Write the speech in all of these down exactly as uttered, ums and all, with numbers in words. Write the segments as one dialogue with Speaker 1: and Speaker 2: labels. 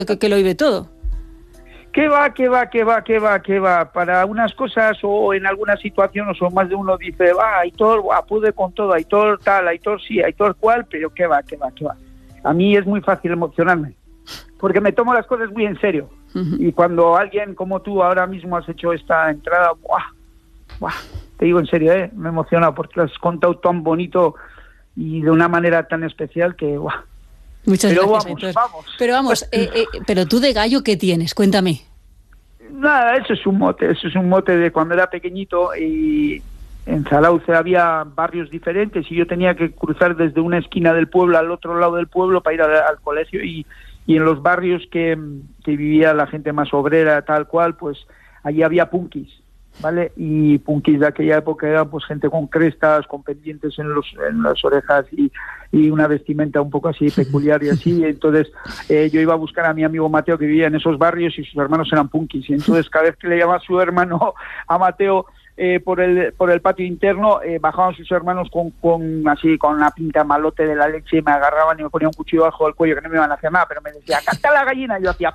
Speaker 1: que, que lo vive todo.
Speaker 2: ¿Qué va, qué va, qué va, qué va, qué va? Para unas cosas o en algunas situaciones o más de uno dice, va, Aitor, va, pude con todo, Aitor tal, Aitor sí, Aitor cual, pero qué va, qué va, qué va. A mí es muy fácil emocionarme, porque me tomo las cosas muy en serio. Uh-huh. Y cuando alguien como tú ahora mismo has hecho esta entrada, ¡buah! ¡Buah! Te digo en serio, ¿eh? Me he emocionado porque lo has contado tan bonito y de una manera tan especial que, ¡buah!
Speaker 1: Muchas
Speaker 2: pero
Speaker 1: gracias,
Speaker 2: vamos,
Speaker 1: Aitor.
Speaker 2: vamos.
Speaker 1: Pero vamos, eh, eh, pero tú de gallo, ¿qué tienes? Cuéntame.
Speaker 2: Nada, eso es un mote, eso es un mote de cuando era pequeñito y en Zarautz había barrios diferentes y yo tenía que cruzar desde una esquina del pueblo al otro lado del pueblo para ir a, al colegio y, y en los barrios que, que vivía la gente más obrera, tal cual, pues allí había punkis, ¿vale? Y punkis de aquella época eran pues gente con crestas, con pendientes en los en las orejas y, y una vestimenta un poco así peculiar y así. Entonces eh, yo iba a buscar a mi amigo Mateo que vivía en esos barrios y sus hermanos eran punkis. Y entonces cada vez que le llamaba a su hermano a Mateo eh, por el por el patio interno, eh, bajaban sus hermanos con, con así con una pinta malote de la leche y me agarraban y me ponían un cuchillo bajo el cuello que no me iban a hacer nada, pero me decía, canta la gallina, y yo hacía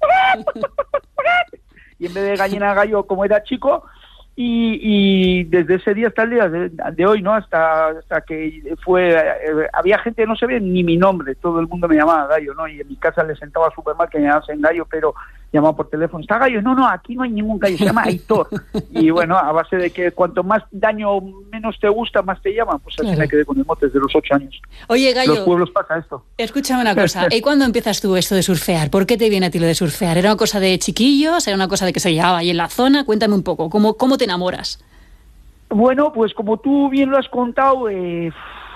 Speaker 2: y en vez de gallina gallo como era chico. Y, y desde ese día hasta el día de, de hoy, ¿no? Hasta hasta que fue, eh, había gente que no sabía ni mi nombre, todo el mundo me llamaba Gallo, ¿no? Y en mi casa le sentaba súper mal que me llamasen Gallo, pero llamaba por teléfono, ¿está Gallo? No, no, aquí no hay ningún Gallo, se llama Aitor. Y bueno, a base de que cuanto más daño menos te gusta, más te llaman, pues así claro. Me quedé con el mote desde los ocho años.
Speaker 1: Oye, Gallo,
Speaker 2: los pueblos pasa esto.
Speaker 1: Escúchame una cosa, ¿y cuándo empiezas tú esto de surfear? ¿Por qué te viene a ti lo de surfear? ¿Era una cosa de chiquillos? ¿Era una cosa de que se llevaba ahí en la zona? Cuéntame un poco, ¿cómo, cómo te enamoras?
Speaker 2: Bueno, pues como tú bien lo has contado, eh,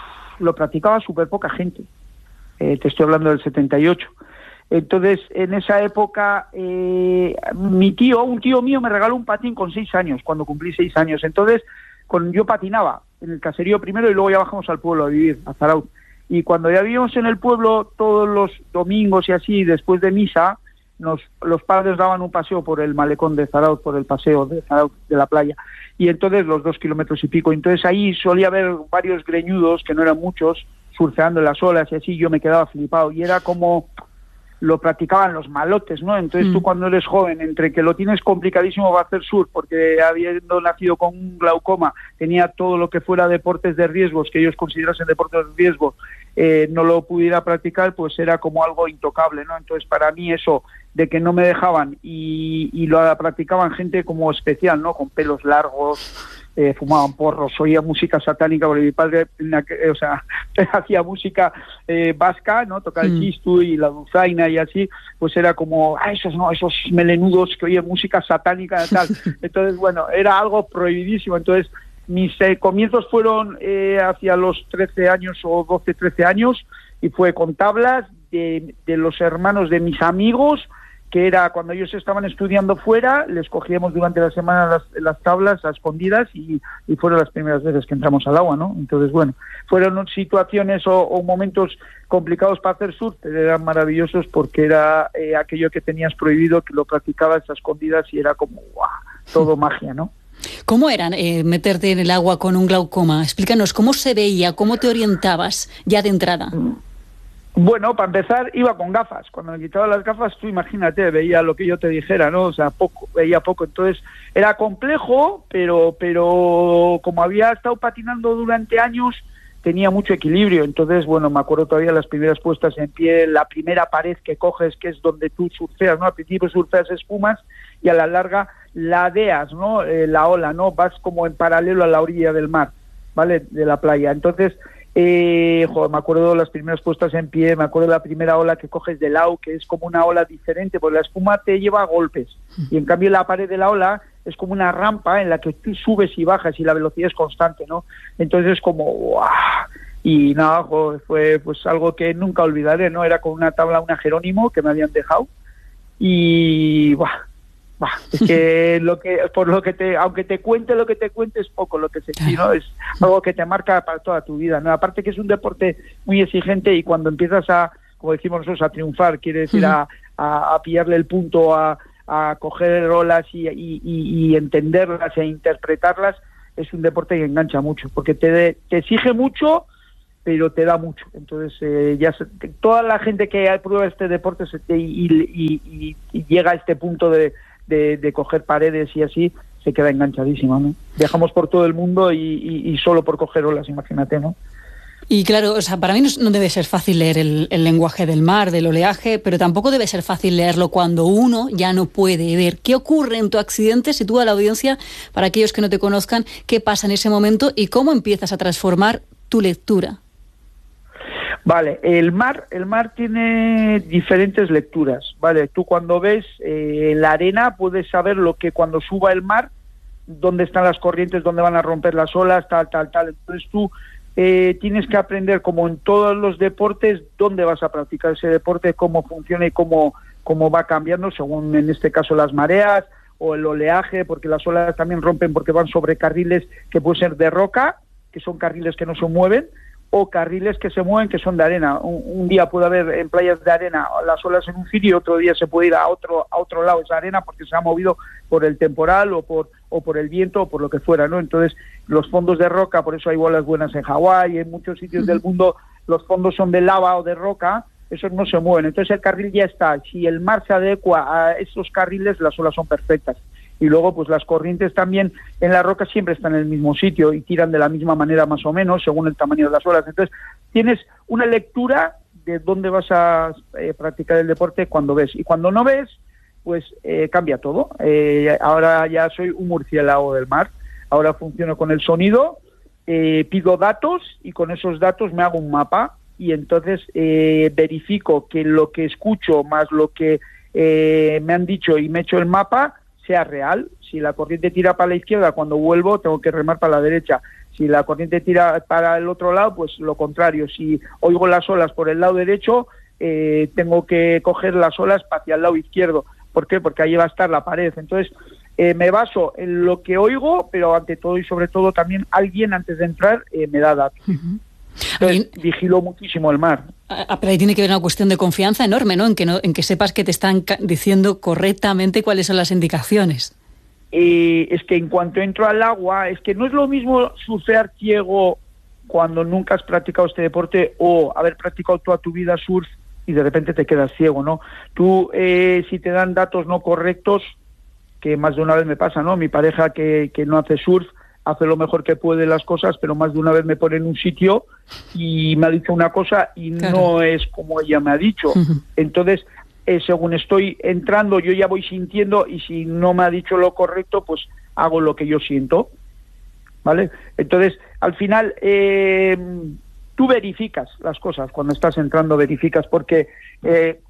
Speaker 2: lo practicaba súper poca gente. Eh, te estoy hablando del setenta y ocho. Entonces, en esa época, eh, mi tío, un tío mío me regaló un patín con seis años, cuando cumplí seis años. Entonces, con, yo patinaba en el caserío primero y luego ya bajamos al pueblo a vivir, a Zarautz. Y cuando ya vivíamos en el pueblo todos los domingos y así, después de misa, nos, los padres daban un paseo por el malecón de Zarautz, por el paseo de Zarautz, de la playa. Y entonces los dos kilómetros y pico. Entonces ahí solía haber varios greñudos, que no eran muchos, surfeando en las olas y así, yo me quedaba flipado. Y era como lo practicaban los malotes, ¿no? Entonces mm. tú cuando eres joven, entre que lo tienes complicadísimo para hacer surf, porque habiendo nacido con un glaucoma, tenía todo lo que fuera deportes de riesgos, que ellos considerasen deportes de riesgos, eh, no lo pudiera practicar, pues era como algo intocable, ¿no? Entonces para mí eso de que no me dejaban y, y lo practicaban gente como especial, ¿no? Con pelos largos, eh, fumaban porros, oía música satánica, porque mi padre, o sea, hacía música eh, vasca, ¿no? Tocaba el chistu y la dulzaina y así, pues era como, ah, esos no, esos melenudos que oyen música satánica y tal. Entonces, bueno, era algo prohibidísimo. Entonces, mis eh, comienzos fueron eh, hacia los trece años o doce, trece años, y fue con tablas de, de los hermanos de mis amigos, que era cuando ellos estaban estudiando fuera, les cogíamos durante la semana las, las tablas a escondidas y, y fueron las primeras veces que entramos al agua, ¿no? Entonces, bueno, fueron situaciones o, o momentos complicados para hacer surf, pero eran maravillosos porque era eh, aquello que tenías prohibido, que lo practicabas a escondidas y era como, ¡guau!, todo magia, ¿no?
Speaker 1: ¿Cómo era eh, meterte en el agua con un glaucoma? Explícanos, ¿cómo se veía? ¿Cómo te orientabas ya de entrada?
Speaker 2: Bueno, para empezar, iba con gafas. Cuando me quitaba las gafas, tú imagínate, veía lo que yo te dijera, ¿no? O sea, poco, veía poco. Entonces, era complejo, pero, pero como había estado patinando durante años, tenía mucho equilibrio. Entonces, bueno, me acuerdo todavía las primeras puestas en pie, la primera pared que coges, que es donde tú surfeas, ¿no? Al principio surfeas espumas y a la larga ladeas, ¿no? Eh, la ola, ¿no? Vas como en paralelo a la orilla del mar, ¿vale? De la playa. Entonces, Eh, joder, me acuerdo las primeras puestas en pie, me acuerdo la primera ola que coges de lado, que es como una ola diferente, porque la espuma te lleva a golpes, y en cambio la pared de la ola es como una rampa en la que tú subes y bajas y la velocidad es constante, ¿no? Entonces es como ¡guau! Y nada, joder, fue pues algo que nunca olvidaré, ¿no? Era con una tabla, una Jerónimo que me habían dejado, y ¡buah! Bah, es que lo que por lo que te aunque te cuente lo que te cuente es poco lo que sentí, ¿no? Es algo que te marca para toda tu vida, ¿no? Aparte que es un deporte muy exigente y cuando empiezas a, como decimos nosotros, a triunfar, quiere decir a, a, a pillarle el punto, a, a coger olas y, y, y entenderlas e interpretarlas, es un deporte que engancha mucho, porque te, te exige mucho, pero te da mucho. Entonces, eh, ya se, toda la gente que prueba este deporte se, y, y, y, y llega a este punto de, de, de coger paredes y así, se queda enganchadísima, ¿no? Viajamos por todo el mundo y, y, y solo por coger olas, imagínate, ¿no? Y
Speaker 1: claro, o sea, para mí no, no debe ser fácil leer el, el lenguaje del mar, del oleaje, pero tampoco debe ser fácil leerlo cuando uno ya no puede ver. ¿Qué ocurre en tu accidente? Sitúa a la audiencia, para aquellos que no te conozcan, qué pasa en ese momento y cómo empiezas a transformar tu lectura.
Speaker 2: Vale, el mar, el mar tiene diferentes lecturas, ¿vale? Tú cuando ves eh, la arena puedes saber lo que cuando suba el mar, dónde están las corrientes, dónde van a romper las olas, tal, tal, tal. Entonces tú eh, tienes que aprender, como en todos los deportes, dónde vas a practicar ese deporte, cómo funciona y cómo, cómo va cambiando, según en este caso las mareas o el oleaje, porque las olas también rompen porque van sobre carriles que pueden ser de roca, que son carriles que no se mueven, o carriles que se mueven que son de arena. Un, un día puede haber en playas de arena las olas en un sitio y otro día se puede ir a otro a otro lado esa arena porque se ha movido por el temporal o por o por el viento o por lo que fuera, ¿no? Entonces, los fondos de roca, por eso hay olas buenas en Hawái, en muchos sitios del mundo los fondos son de lava o de roca, esos no se mueven. Entonces el carril ya está. Si el mar se adecua a esos carriles, las olas son perfectas. Y luego, pues las corrientes también en la roca siempre están en el mismo sitio y tiran de la misma manera más o menos, según el tamaño de las olas. Entonces, tienes una lectura de dónde vas a eh, practicar el deporte cuando ves. Y cuando no ves, pues eh, cambia todo. Eh, ahora ya soy un murciélago del mar. Ahora funciono con el sonido, eh, pido datos y con esos datos me hago un mapa y entonces eh, verifico que lo que escucho más lo que eh, me han dicho y me he hecho el mapa sea real. Si la corriente tira para la izquierda, cuando vuelvo tengo que remar para la derecha. Si la corriente tira para el otro lado, pues lo contrario. Si oigo las olas por el lado derecho, eh, tengo que coger las olas hacia el lado izquierdo. ¿Por qué? Porque ahí va a estar la pared. Entonces, eh, me baso en lo que oigo, pero ante todo y sobre todo también alguien antes de entrar eh, me da datos. Uh-huh. Entonces, ahí, vigilo muchísimo el mar.
Speaker 1: Ah, pero ahí tiene que haber una cuestión de confianza enorme, ¿no? En que, no, en que sepas que te están ca- diciendo correctamente cuáles son las indicaciones.
Speaker 2: Eh, es que en cuanto entro al agua, es que no es lo mismo surfear ciego cuando nunca has practicado este deporte o haber practicado toda tu vida surf y de repente te quedas ciego, ¿no? Tú, eh, si te dan datos no correctos, que más de una vez me pasa, ¿no? Mi pareja que, que no hace surf, hace lo mejor que puede las cosas, pero más de una vez me pone en un sitio y me ha dicho una cosa y claro, no es como ella me ha dicho. Uh-huh. Entonces, eh, según estoy entrando, yo ya voy sintiendo y si no me ha dicho lo correcto, pues hago lo que yo siento, ¿vale? Entonces, al final, eh, tú verificas las cosas cuando estás entrando, verificas, porque eh,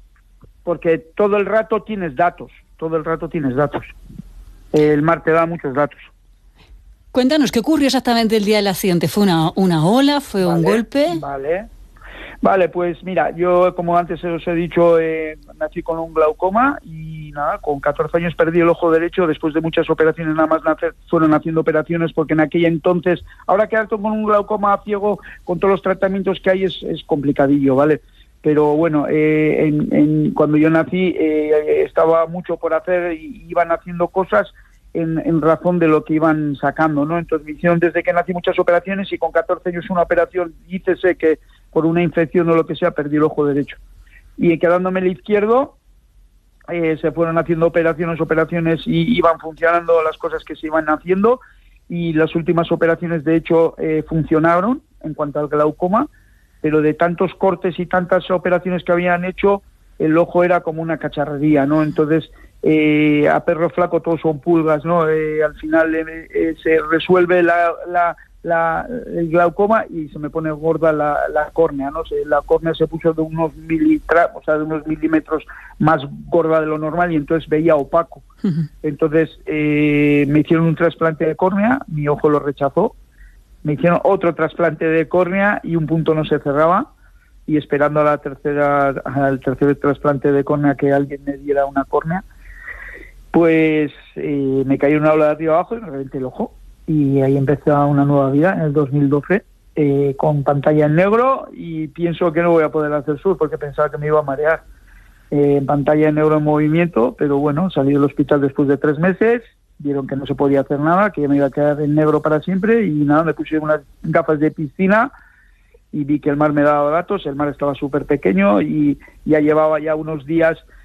Speaker 2: porque todo el rato tienes datos, todo el rato tienes datos. El mar te da muchos datos.
Speaker 1: Cuéntanos, ¿qué ocurrió exactamente el día del accidente? ¿Fue una, una ola? ¿Fue vale, un golpe?
Speaker 2: Vale, vale, pues mira, yo como antes os he dicho, eh, nací con un glaucoma y nada, con catorce años perdí el ojo derecho después de muchas operaciones, nada más nacer, fueron haciendo operaciones porque en aquella entonces, ahora quedarte con un glaucoma ciego, con todos los tratamientos que hay es, es complicadillo, ¿vale? Pero bueno, eh, en, en, cuando yo nací eh, estaba mucho por hacer y iban haciendo cosas En, en razón de lo que iban sacando, ¿no? Entonces me hicieron desde que nací muchas operaciones y con catorce años una operación, dícese que por una infección o lo que sea perdí el ojo derecho. Y quedándome el izquierdo, eh, se fueron haciendo operaciones, operaciones y iban funcionando las cosas que se iban haciendo y las últimas operaciones de hecho eh, funcionaron en cuanto al glaucoma, pero de tantos cortes y tantas operaciones que habían hecho, el ojo era como una cacharrería, ¿no? Entonces, eh, a perro flaco todos son pulgas, ¿no? Eh, al final eh, eh, se resuelve la, la, la, el glaucoma y se me pone gorda la, la córnea, ¿no? Se, la córnea se puso de unos militra, o sea, de unos milímetros más gorda de lo normal y entonces veía opaco. Uh-huh. Entonces, eh, me hicieron un trasplante de córnea, mi ojo lo rechazó, me hicieron otro trasplante de córnea y un punto no se cerraba. Y esperando a la tercera, al tercer trasplante de córnea que alguien me diera una córnea, pues eh, me cayó una ola de arriba abajo y me reventé el ojo. Y ahí empezó una nueva vida en el dos mil doce, eh, con pantalla en negro y pienso que no voy a poder hacer surf porque pensaba que me iba a marear. Eh, pantalla en negro en movimiento, pero bueno, salí del hospital después de tres meses, vieron que no se podía hacer nada, que me iba a quedar en negro para siempre y nada, me puse unas gafas de piscina y vi que el mar me daba datos, el mar estaba súper pequeño y ya llevaba ya unos días